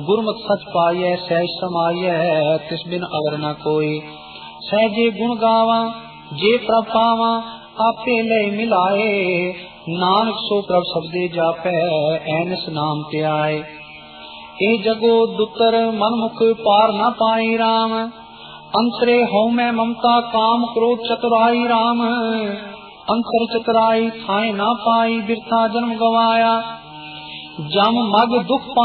गुरमुख सच पाइय सहज समाइय तिस बिन अवर न कोई। सहजे गुण गावा जे प्रभ पावा आपे ले मिलाए। नानक सो प्रभ शब्दे जापै ऐनस नाम ते आए। ए जगो दुतर मनमुख पार न पाई राम। अंतरे हौ मैं ममता काम क्रोध चतुराई राम। अंतर चतुराई थाए ना पाई बिरथा जन्म गवाया। जम मग दुख